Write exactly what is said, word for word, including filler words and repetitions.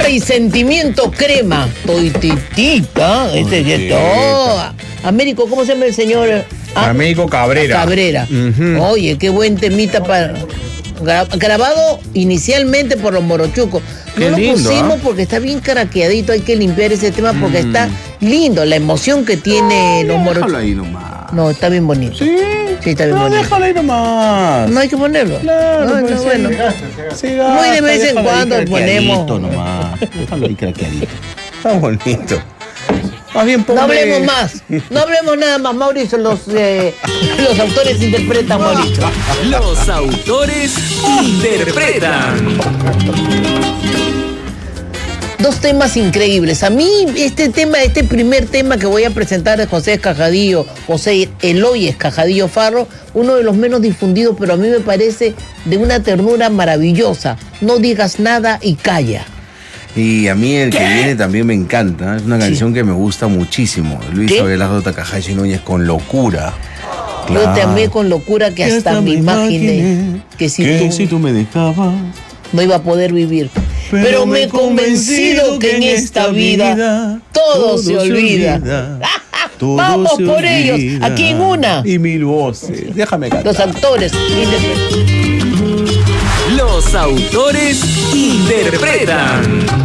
Fuerza y Sentimiento Crema. Toititita. Este es todo. Américo, ¿cómo se llama el señor? Ah, Américo Cabrera. Cabrera. Uh-huh. Oye, qué buen temita para... grabado inicialmente por los Morochucos. No Qué lo lindo, pusimos ¿eh? porque está bien caraqueadito, hay que limpiar ese tema porque mm. está lindo, la emoción que tiene no, los Morochucos. Déjalo ahí nomás. No, está bien bonito. Sí, sí está bien no, bonito. Déjalo ahí nomás. No hay que ponerlo. Claro, no, pues no, sí. bueno. Sí, gasta, muy de vez en cuando ponemos. Nomás. Déjalo ahí craqueadito. Está bonito. Más bien ponle... No hablemos más, no hablemos nada más, Mauricio, los, eh, los autores interpretan, Mauricio. Los autores interpretan. Dos temas increíbles. A mí este tema, este primer tema que voy a presentar de José Escajadillo, José Eloy Escajadillo Farro, uno de los menos difundidos, pero a mí me parece de una ternura maravillosa. No digas nada y calla. Y a mí el ¿Qué? que viene también me encanta. Es una canción sí. que me gusta muchísimo. Luis ¿Qué? Abelardo Takahashi Núñez con Locura. Claro. Yo te amé con locura que, que hasta, hasta me imaginé que si, que tú, si tú me dejabas no iba a poder vivir. Pero, Pero me he convencido que en esta vida, vida todo, todo se olvida. Se olvida. Todo Vamos se por olvida. Ellos, aquí en una. Y mil voces. Déjame cantar. Los autores. Los autores interpretan.